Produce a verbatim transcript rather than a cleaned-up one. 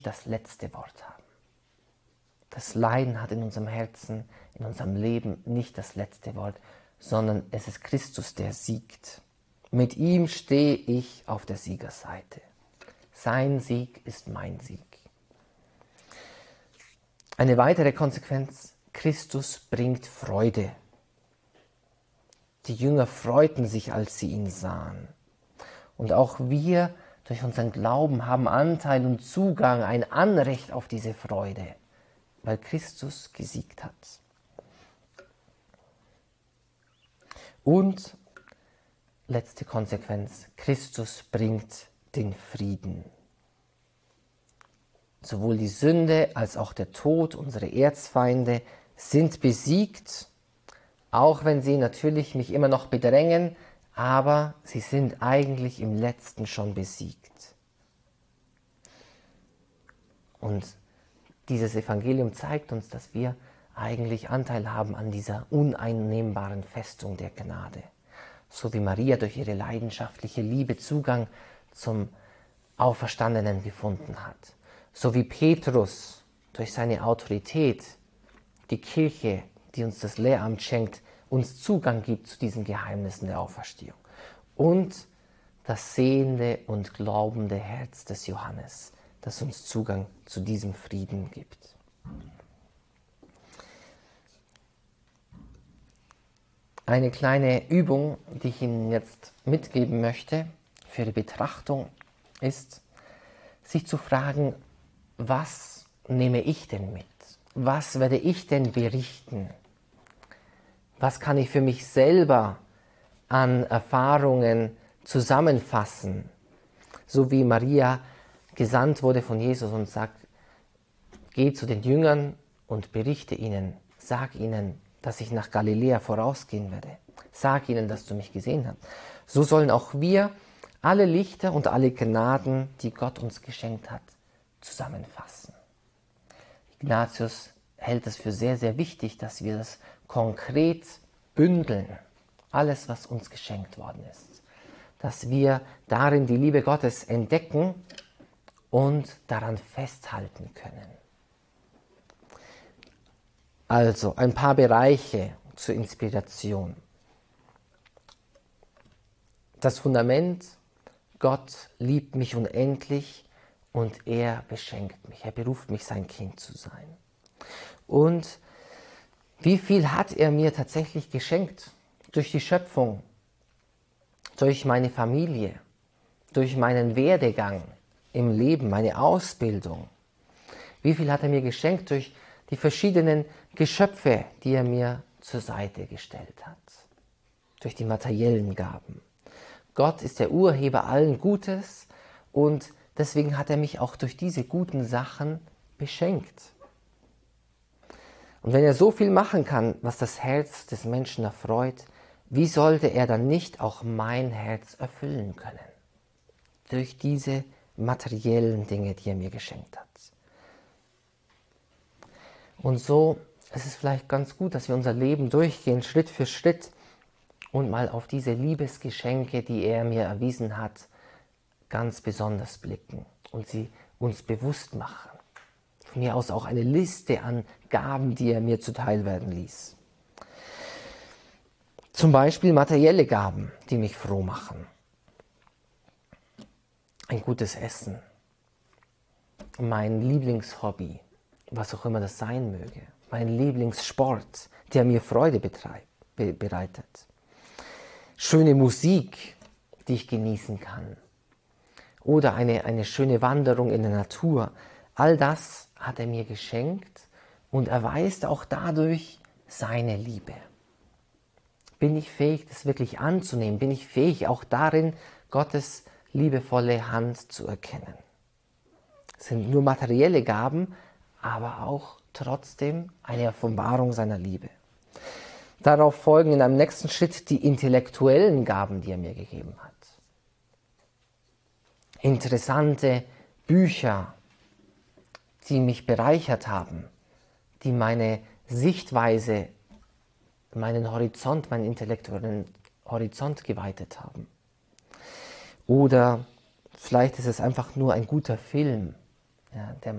das letzte Wort haben. Das Leiden hat in unserem Herzen, in unserem Leben nicht das letzte Wort, sondern es ist Christus, der siegt. Mit ihm stehe ich auf der Siegerseite. Sein Sieg ist mein Sieg. Eine weitere Konsequenz: Christus bringt Freude. Die Jünger freuten sich, als sie ihn sahen. Und auch wir durch unseren Glauben haben Anteil und Zugang, ein Anrecht auf diese Freude, weil Christus gesiegt hat. Und letzte Konsequenz: Christus bringt den Frieden. Sowohl die Sünde als auch der Tod, unsere Erzfeinde, sind besiegt, auch wenn sie natürlich mich immer noch bedrängen, aber sie sind eigentlich im Letzten schon besiegt. Und dieses Evangelium zeigt uns, dass wir eigentlich Anteil haben an dieser uneinnehmbaren Festung der Gnade. So wie Maria durch ihre leidenschaftliche Liebe Zugang zum Auferstandenen gefunden hat. So wie Petrus durch seine Autorität, die Kirche, die uns das Lehramt schenkt, uns Zugang gibt zu diesen Geheimnissen der Auferstehung. Und das sehende und glaubende Herz des Johannes, das uns Zugang zu diesem Frieden gibt. Eine kleine Übung, die ich Ihnen jetzt mitgeben möchte für die Betrachtung, ist, sich zu fragen, was nehme ich denn mit? Was werde ich denn berichten? Was kann ich für mich selber an Erfahrungen zusammenfassen? So wie Maria gesandt wurde von Jesus und sagt, geh zu den Jüngern und berichte ihnen, sag ihnen, dass ich nach Galiläa vorausgehen werde. Sag ihnen, dass du mich gesehen hast. So sollen auch wir alle Lichter und alle Gnaden, die Gott uns geschenkt hat, zusammenfassen. Ignatius hält es für sehr, sehr wichtig, dass wir das konkret bündeln. Alles, was uns geschenkt worden ist. Dass wir darin die Liebe Gottes entdecken und daran festhalten können. Also ein paar Bereiche zur Inspiration. Das Fundament: Gott liebt mich unendlich und er beschenkt mich. Er beruft mich, sein Kind zu sein. Und wie viel hat er mir tatsächlich geschenkt? Durch die Schöpfung, durch meine Familie, durch meinen Werdegang im Leben, meine Ausbildung. Wie viel hat er mir geschenkt durch die verschiedenen Geschöpfe, die er mir zur Seite gestellt hat? Durch die materiellen Gaben. Gott ist der Urheber allen Gutes und deswegen hat er mich auch durch diese guten Sachen beschenkt. Und wenn er so viel machen kann, was das Herz des Menschen erfreut, wie sollte er dann nicht auch mein Herz erfüllen können? Durch diese materiellen Dinge, die er mir geschenkt hat. Und so ist es vielleicht ganz gut, dass wir unser Leben durchgehen, Schritt für Schritt, und mal auf diese Liebesgeschenke, die er mir erwiesen hat, ganz besonders blicken und sie uns bewusst machen. Von mir aus auch eine Liste an Gaben, die er mir zuteil werden ließ. Zum Beispiel materielle Gaben, die mich froh machen. Ein gutes Essen. Mein Lieblingshobby, was auch immer das sein möge. Mein Lieblingssport, der mir Freude betreibt, be- bereitet. Schöne Musik, die ich genießen kann. Oder eine, eine schöne Wanderung in der Natur. All das hat er mir geschenkt und erweist auch dadurch seine Liebe. Bin ich fähig, das wirklich anzunehmen? Bin ich fähig, auch darin Gottes liebevolle Hand zu erkennen? Es sind nur materielle Gaben, aber auch trotzdem eine Offenbarung seiner Liebe. Darauf folgen in einem nächsten Schritt die intellektuellen Gaben, die er mir gegeben hat. Interessante Bücher, die mich bereichert haben, die meine Sichtweise, meinen Horizont, meinen intellektuellen Horizont geweitet haben. Oder vielleicht ist es einfach nur ein guter Film, ja, der